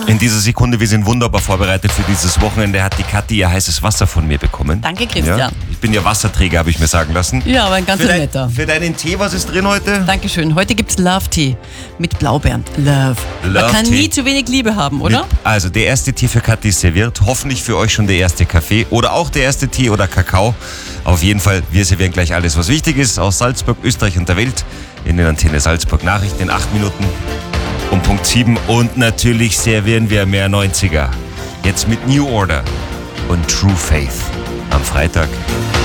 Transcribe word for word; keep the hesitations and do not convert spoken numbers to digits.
In dieser Sekunde, wir sind wunderbar vorbereitet für dieses Wochenende, hat die Kathi ihr heißes Wasser von mir bekommen. Danke, Christian. Ja, ich bin ja Wasserträger, habe ich mir sagen lassen. Ja, aber ein ganz Für, dein, netter. für deinen Tee, was ist drin heute? Dankeschön. Heute gibt's Love Tea mit Blaubeeren. Love. Love Man kann Tea. nie zu wenig Liebe haben, oder? Mit, also der erste Tee für Kathi ist serviert. Hoffentlich für euch schon der erste Kaffee oder auch der erste Tee oder Kakao. Auf jeden Fall, wir servieren gleich alles, was wichtig ist aus Salzburg, Österreich und der Welt in den Antenne Salzburg Nachrichten in acht Minuten um Punkt sieben. Und natürlich servieren wir mehr neunziger. Jetzt mit New Order und True Faith am Freitag.